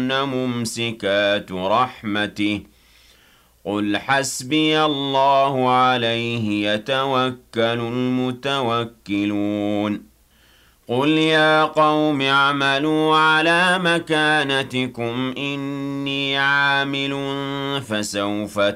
ممسكات رحمته قل حسبي الله عليه يتوكل المتوكلون قل يا قوم اعملوا على مكانتكم إني عامل فسوف